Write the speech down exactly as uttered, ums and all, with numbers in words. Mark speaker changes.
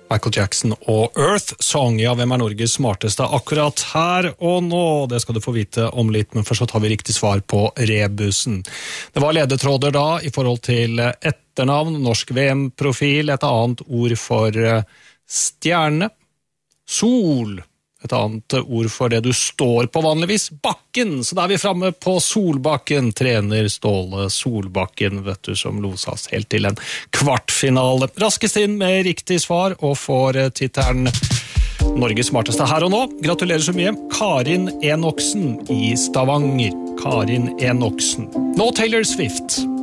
Speaker 1: Michael Jackson og Earth Song. Ja, hvem er Norges smarteste akkurat her og nå? Det skal du få vite om litt, men først så tar vi riktig svar på rebusen. Det var ledetråder da i forhold til etternavn, norsk V M-profil, et annet ord for stjerne, sol, et annet ord for det du står på vanligvis, bakken, så da er vi fremme på Solbakken, trener Ståle Solbakken, vet du, som losas helt til en kvartfinale. Raskest inn med riktig svar, og får tittelen Norges smarteste her og nå. Gratulerer så mye, Karin Enoksen i Stavanger. Karin Enoksen. Nå Taylor Swift.